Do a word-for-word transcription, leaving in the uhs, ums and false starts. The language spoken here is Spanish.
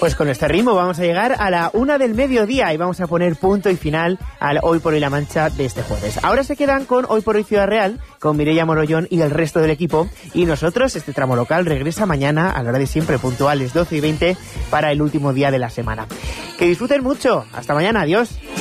Pues con este ritmo vamos a llegar a la una del mediodía y vamos a poner punto y final al Hoy por Hoy La Mancha de este jueves. Ahora se quedan con Hoy por Hoy Ciudad Real, con Mireia Morollón y el resto del equipo. Y nosotros, este tramo local, regresa mañana a la hora de siempre, puntuales doce y veinte, para el último día de la semana. Que disfruten mucho. Hasta mañana. Adiós.